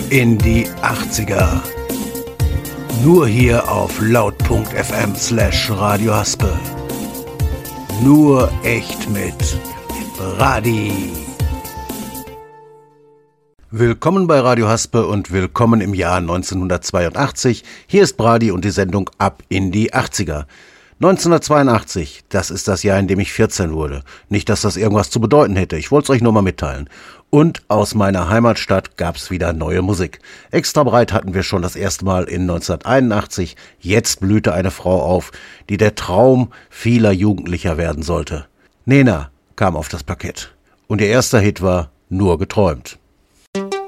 in die 80er. Nur hier auf laut.fm/Radio Haspe. Nur echt mit Brady. Willkommen bei Radio Haspe und willkommen im Jahr 1982. Hier ist Brady und die Sendung Ab in die 80er. 1982, das ist das Jahr, in dem ich 14 wurde. Nicht, dass das irgendwas zu bedeuten hätte, ich wollte es euch nur mal mitteilen. Und aus meiner Heimatstadt gab's wieder neue Musik. Extra breit hatten wir schon das erste Mal in 1981. Jetzt blühte eine Frau auf, die der Traum vieler Jugendlicher werden sollte. Nena kam auf das Parkett. Und ihr erster Hit war Nur geträumt.